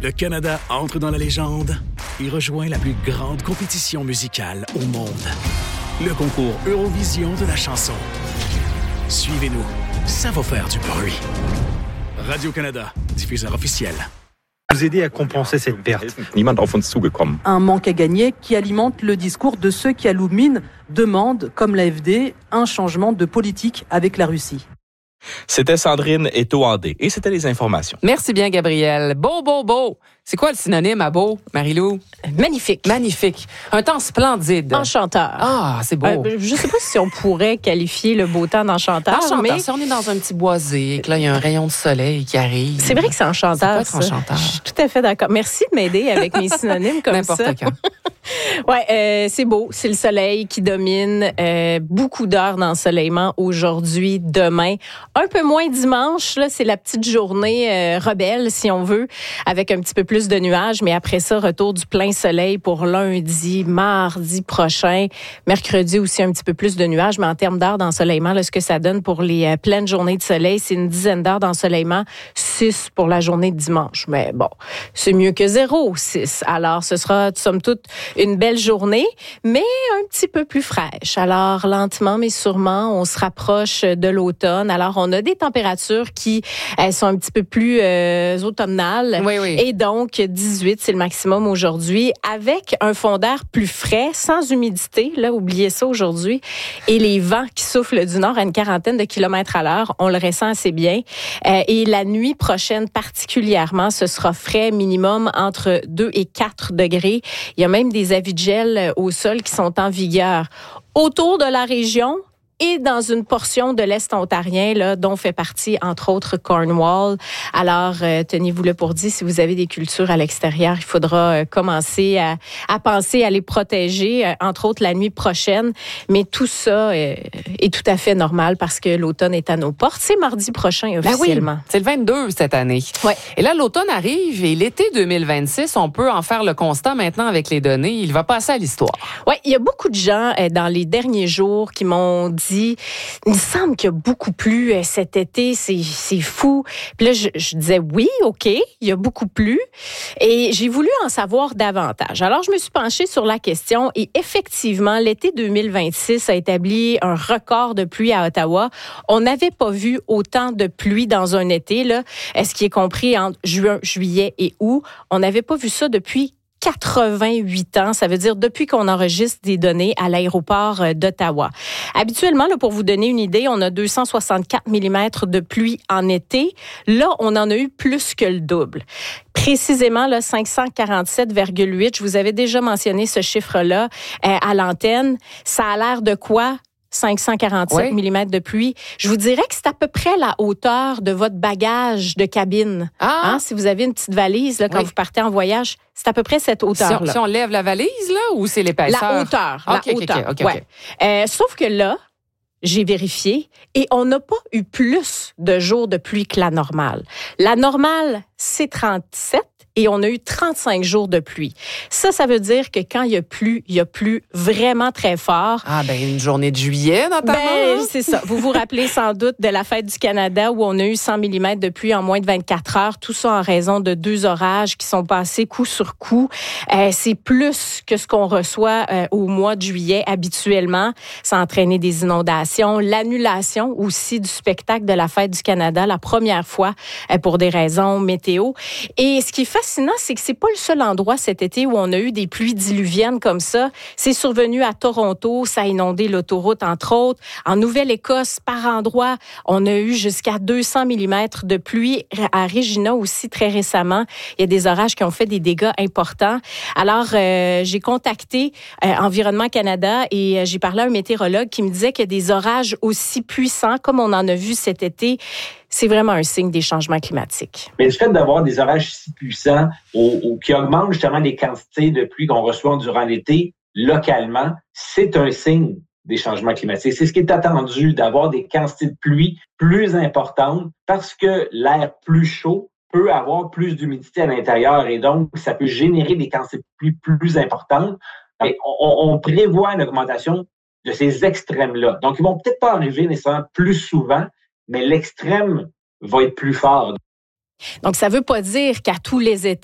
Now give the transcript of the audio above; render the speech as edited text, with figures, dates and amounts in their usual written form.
Le Canada entre dans la légende et rejoint la plus grande compétition musicale au monde. Le concours Eurovision de la chanson. Suivez-nous, ça va faire du bruit. Radio-Canada, diffuseur officiel. Vous aider à compenser cette perte. Niemand auf uns zugekommen. Un manque à gagner qui alimente le discours de ceux qui, à Loubmine, demandent, comme l'AFD, un changement de politique avec la Russie. C'était Sandrine Etoandé et c'était les informations. Merci bien, Gabriel. Beau. C'est quoi le synonyme à beau, Marie-Lou? Magnifique. Magnifique. Un temps splendide. Enchanteur. Ah, c'est beau. Je ne sais pas si on pourrait qualifier le beau temps d'enchanteur. Mais si on est dans un petit boisé, que là, il y a un rayon de soleil qui arrive. C'est vrai que c'est enchanteur. Ça peut être enchanteur. Je suis tout à fait d'accord. Merci de m'aider avec mes synonymes comme ça. N'importe quand. Ouais, c'est beau. C'est le soleil qui domine. Beaucoup d'heures d'ensoleillement aujourd'hui, demain. Un peu moins dimanche. Là, c'est la petite journée rebelle, si on veut, avec un petit peu plus de nuages. Mais après ça, retour du plein soleil pour lundi, mardi prochain. Mercredi aussi, un petit peu plus de nuages. Mais en termes d'heures d'ensoleillement, là, ce que ça donne pour les pleines journées de soleil, c'est une dizaine d'heures d'ensoleillement. 6 pour la journée de dimanche. Mais bon, c'est mieux que 0, 6. Alors, ce sera, somme toute, une belle journée, mais un petit peu plus fraîche. Alors, lentement, mais sûrement, on se rapproche de l'automne. Alors, on a des températures qui sont un petit peu plus automnales. Oui. Et donc, 18, c'est le maximum aujourd'hui, avec un fond d'air plus frais, sans humidité. Là, oubliez ça aujourd'hui. Et les vents qui soufflent du nord à une quarantaine de kilomètres à l'heure, on le ressent assez bien. Et la nuit prochaine, particulièrement, ce sera frais, minimum entre 2 et 4 degrés. Il y a même des avis de gel au sol qui sont en vigueur autour de la région et dans une portion de l'Est ontarien, là, dont fait partie, entre autres, Cornwall. Alors, tenez-vous le pour dit, si vous avez des cultures à l'extérieur, il faudra commencer à penser à les protéger, entre autres la nuit prochaine. Mais tout ça est tout à fait normal parce que l'automne est à nos portes. C'est mardi prochain, officiellement. Oui, c'est le 22 cette année. Ouais. Et là, l'automne arrive et l'été 2026, on peut en faire le constat maintenant avec les données. Il va passer à l'histoire. Oui, il y a beaucoup de gens dans les derniers jours qui m'ont dit, il me semble qu'il y a beaucoup plu cet été, c'est fou. Puis là, je disais oui, OK, il y a beaucoup plu. Et j'ai voulu en savoir davantage. Alors, je me suis penchée sur la question et effectivement, l'été 2026 a établi un record de pluie à Ottawa. On n'avait pas vu autant de pluie dans un été, là, ce qui est compris entre juin, juillet et août. On n'avait pas vu ça depuis 88 ans, ça veut dire depuis qu'on enregistre des données à l'aéroport d'Ottawa. Habituellement, là, pour vous donner une idée, on a 264 mm de pluie en été. Là, on en a eu plus que le double. Précisément, là, 547,8. Je vous avais déjà mentionné ce chiffre-là à l'antenne. Ça a l'air de quoi? 547 mm de pluie. Je vous dirais que c'est à peu près la hauteur de votre bagage de cabine. Ah. Si vous avez une petite valise là, quand vous partez en voyage, c'est à peu près cette hauteur-là. Si on lève la valise, là, ou c'est l'épaisseur? La hauteur. OK. Sauf que là, j'ai vérifié et on n'a pas eu plus de jours de pluie que la normale. La normale, c'est 37. Et on a eu 35 jours de pluie. Ça veut dire que quand il y a plu vraiment très fort. Ah, une journée de juillet, notamment. C'est ça. Vous vous rappelez sans doute de la Fête du Canada où on a eu 100 mm de pluie en moins de 24 heures. Tout ça en raison de 2 orages qui sont passés coup sur coup. C'est plus que ce qu'on reçoit au mois de juillet habituellement. Ça a entraîné des inondations, l'annulation aussi du spectacle de la Fête du Canada, la première fois pour des raisons météo. Et ce qui est fascinant, c'est que c'est pas le seul endroit cet été où on a eu des pluies diluviennes comme ça. C'est survenu à Toronto, ça a inondé l'autoroute, entre autres. En Nouvelle-Écosse, par endroits, on a eu jusqu'à 200 mm de pluie. À Regina aussi, très récemment, il y a des orages qui ont fait des dégâts importants. Alors, j'ai contacté Environnement Canada et j'ai parlé à un météorologue qui me disait que des orages aussi puissants comme on en a vu cet été, c'est vraiment un signe des changements climatiques. Mais le fait d'avoir des orages si puissants qui augmentent justement les quantités de pluie qu'on reçoit durant l'été, localement, c'est un signe des changements climatiques. C'est ce qui est attendu, d'avoir des quantités de pluie plus importantes parce que l'air plus chaud peut avoir plus d'humidité à l'intérieur et donc ça peut générer des quantités de pluie plus importantes. Et on prévoit une augmentation de ces extrêmes-là. Donc, ils vont peut-être pas arriver nécessairement plus souvent, mais l'extrême va être plus fort. Donc, ça veut pas dire qu'à tous les étés,